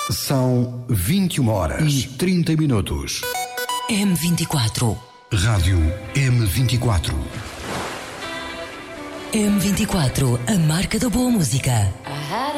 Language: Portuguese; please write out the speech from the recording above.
São 21 horas e 30 minutos. M24. Rádio M24. M24, a marca da boa música.